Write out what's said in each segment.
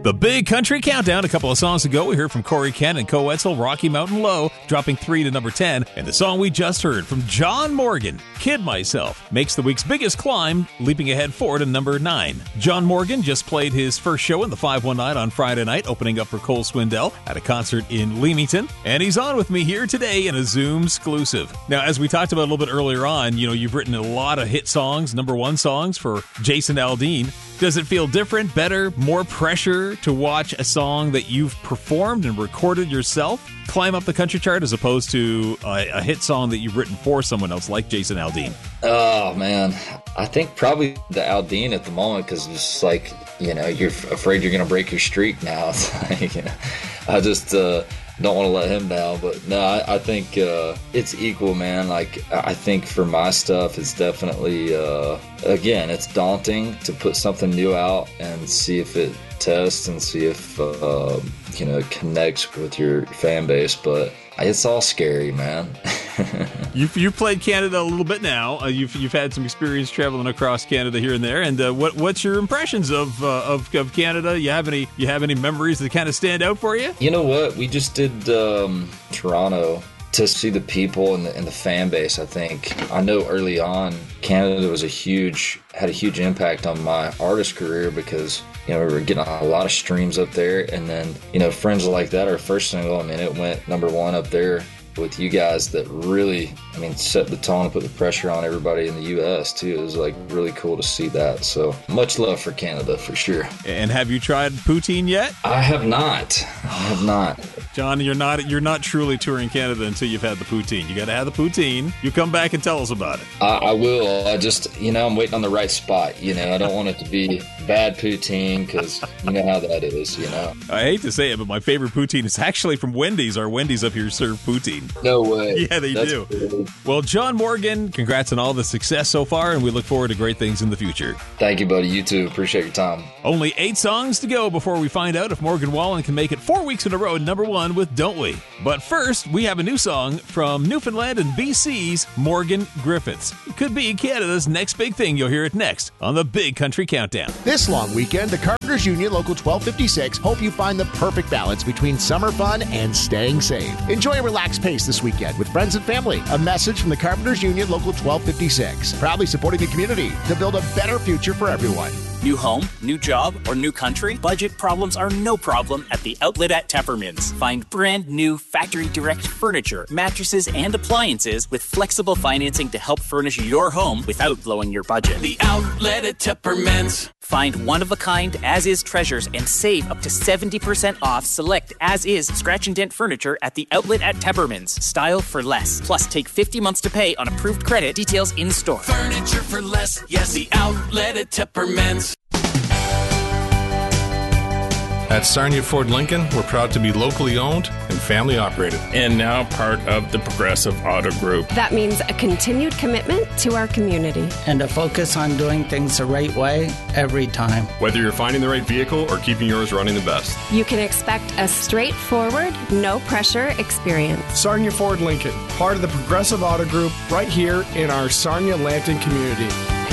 The Big Country Countdown. A couple of songs ago, we heard from Corey Kent and Co Wetzel, Rocky Mountain Low, dropping 3 to number 10. And the song we just heard from John Morgan, Kid Myself, makes the week's biggest climb, leaping ahead 4 to number 9. John Morgan just played his first show in the 519 on Friday night, opening up for Cole Swindell at a concert in Leamington. And he's on with me here today in a Zoom exclusive. Now, as we talked about a little bit earlier on, you've written a lot of hit songs, number one songs for Jason Aldean. Does it feel different, better, more pressure to watch a song that you've performed and recorded yourself climb up the country chart as opposed to a hit song that you've written for someone else like Jason Aldean? Oh, man. I think probably the Aldean at the moment, because it's just like, you're afraid you're going to break your streak now. It's like, I just don't want to let him down. But no, I think it's equal, man. Like, I think for my stuff, it's definitely, again, it's daunting to put something new out and see if it tests and see if, it connects with your fan base. But it's all scary, man. You've played Canada a little bit now. You've had some experience traveling across Canada here and there. And what's your impressions of Canada? You have any memories that kind of stand out for you? You know what? We just did Toronto to see the people and the fan base. I think I know early on Canada had a huge impact on my artist career because we were getting a lot of streams up there, and then Friends Like That, our first single, it went number 1 up there with you guys that really, set the tone and put the pressure on everybody in the U.S. too. It was really cool to see that. So much love for Canada for sure. And have you tried poutine yet? I have not. John, you're not truly touring Canada until you've had the poutine. You got to have the poutine. You come back and tell us about it. I will. I just, I'm waiting on the right spot. I don't want it to be bad poutine because you know how that is, I hate to say it, but my favorite poutine is actually from Wendy's. Our Wendy's up here serve poutine. No way. Yeah, they do. Cool. Well, John Morgan, congrats on all the success so far, and we look forward to great things in the future. Thank you, buddy. You too. Appreciate your time. Only 8 songs to go before we find out if Morgan Wallen can make it 4 weeks in a row number 1 with Don't We? But first, we have a new song from Newfoundland and BC's Morgan Griffiths. It could be Canada's next big thing. You'll hear it next on the Big Country Countdown. This long weekend, the Carpenters Union Local 1256 hope you find the perfect balance between summer fun and staying safe. Enjoy a relaxed pace this weekend with friends and family. A message from the Carpenters Union Local 1256, proudly supporting the community to build a better future for everyone. New home, new job, or new country? Budget problems are no problem at the Outlet at Teppermans. Find brand new factory direct furniture, mattresses, and appliances with flexible financing to help furnish your home without blowing your budget. The Outlet at Teppermans. Find one-of-a-kind as-is treasures and save up to 70% off select as-is scratch and dent furniture at the Outlet at Teppermans. Style for less. Plus, take 50 months to pay on approved credit. Details in store. Furniture for less. Yes, the Outlet at Teppermans. At Sarnia Ford Lincoln, we're proud to be locally owned and family operated. And now part of the Progressive Auto Group. That means a continued commitment to our community. And a focus on doing things the right way every time. Whether you're finding the right vehicle or keeping yours running the best. You can expect a straightforward, no-pressure experience. Sarnia Ford Lincoln, part of the Progressive Auto Group, right here in our Sarnia-Lambton community.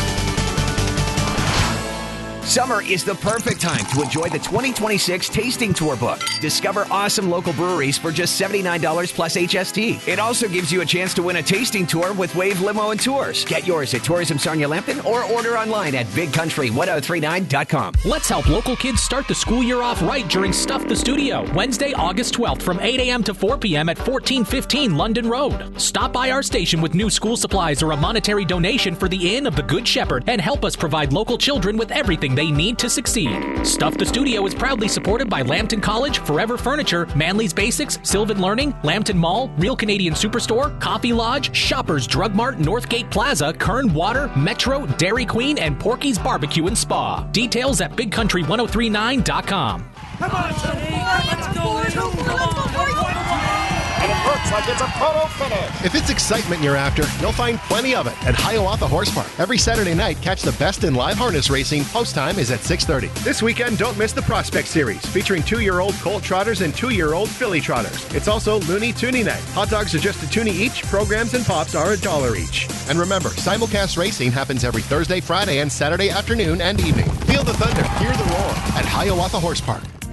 Summer is the perfect time to enjoy the 2026 Tasting Tour book. Discover awesome local breweries for just $79 plus HST. It also gives you a chance to win a tasting tour with Wave Limo and Tours. Get yours at Tourism Sarnia Lambton or order online at bigcountry1039.com. Let's help local kids start the school year off right during Stuff the Studio. Wednesday, August 12th from 8 a.m. to 4 p.m. at 1415 London Road. Stop by our station with new school supplies or a monetary donation for the Inn of the Good Shepherd and help us provide local children with everything they need to succeed. Stuff the Studio is proudly supported by Lambton College, Forever Furniture, Manly's Basics, Sylvan Learning, Lambton Mall, Real Canadian Superstore, Coffee Lodge, Shoppers Drug Mart, Northgate Plaza, Kern Water, Metro, Dairy Queen, and Porky's Barbecue and Spa. Details at bigcountry1039.com. Come on, let's go. And it looks like it's a photo finish. If it's excitement you're after, you'll find plenty of it at Hiawatha Horse Park. Every Saturday night, catch the best in live harness racing. Post time is at 6:30. This weekend, don't miss the Prospect Series, featuring 2-year-old Colt Trotters and 2-year-old Filly Trotters. It's also Looney Toonie Night. Hot dogs are just a toonie each. Programs and pops are $1 each. And remember, simulcast racing happens every Thursday, Friday, and Saturday afternoon and evening. Feel the thunder, hear the roar at Hiawatha Horse Park.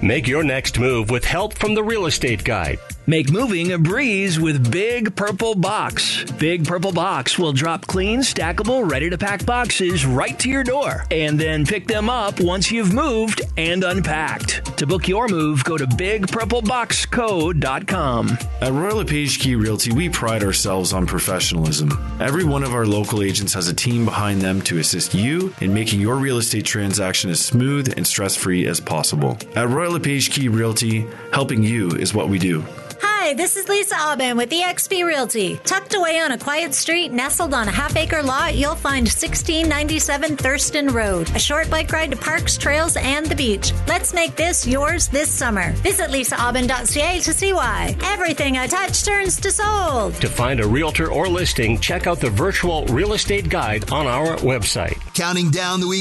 Make your next move with help from the Real Estate Guide. Make moving a breeze with Big Purple Box. Big Purple Box will drop clean, stackable, ready-to-pack boxes right to your door and then pick them up once you've moved and unpacked. To book your move, go to bigpurpleboxco.com. At Royal LePage Key Realty, we pride ourselves on professionalism. Every one of our local agents has a team behind them to assist you in making your real estate transaction as smooth and stress-free as possible. At Royal LePage Key Realty, helping you is what we do. Hi, this is Lisa Aubin with eXp Realty. Tucked away on a quiet street, nestled on a half-acre lot, you'll find 1697 Thurston Road. A short bike ride to parks, trails, and the beach. Let's make this yours this summer. Visit lisaaubin.ca to see why. Everything I touch turns to sold. To find a realtor or listing, check out the virtual real estate guide on our website. Counting down the week